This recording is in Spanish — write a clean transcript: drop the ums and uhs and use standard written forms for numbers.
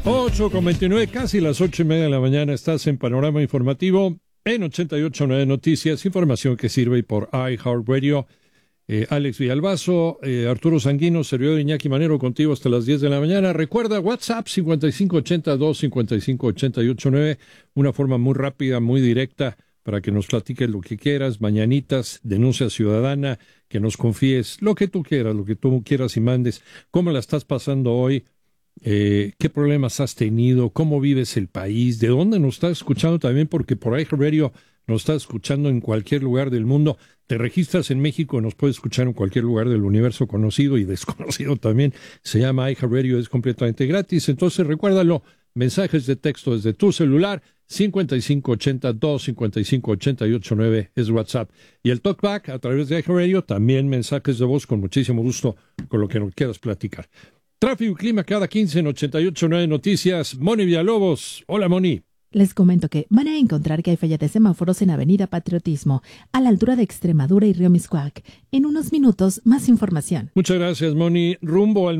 8:29, casi las 8:30 de la mañana, estás en Panorama Informativo en 88.9 Noticias, información que sirve por iHeartRadio. Alex Villalbazo, Arturo Sanguino, servidor Iñaki Manero, contigo hasta las 10 de la mañana. Recuerda, WhatsApp 5582-558889, una forma muy rápida, muy directa, para que nos platiques lo que quieras, mañanitas, denuncia ciudadana, que nos confíes lo que tú quieras y mandes, cómo la estás pasando hoy. ¿Qué problemas has tenido? ¿Cómo vives el país? ¿De dónde nos estás escuchando también? Porque por iHeartRadio nos estás escuchando en cualquier lugar del mundo. Te registras en México, nos puedes escuchar en cualquier lugar del universo conocido y desconocido también. Se llama iHeartRadio, es completamente gratis. Entonces recuérdalo, mensajes de texto desde tu celular, 5582-558889 es WhatsApp. Y el TalkBack a través de iHeartRadio, también mensajes de voz con muchísimo gusto con lo que nos quieras platicar. Tráfico y clima cada 15 en 88.9 Noticias. Moni Villalobos. Hola, Moni. Les comento que van a encontrar que hay falla de semáforos en Avenida Patriotismo, a la altura de Extremadura y Río Miscuac. En unos minutos, más información. Muchas gracias, Moni. Rumbo al